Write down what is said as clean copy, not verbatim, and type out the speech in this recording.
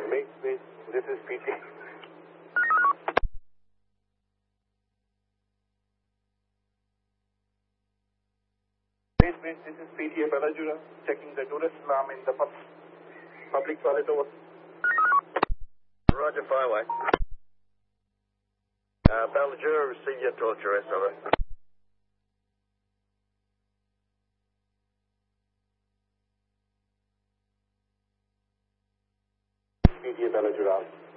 Wait, this is PT. Wait, this is PTA Balajura, checking the tourist alarm in the public toilet over. Roger, fire away. Balajura, receive your torture rest, over. PTA Balajura.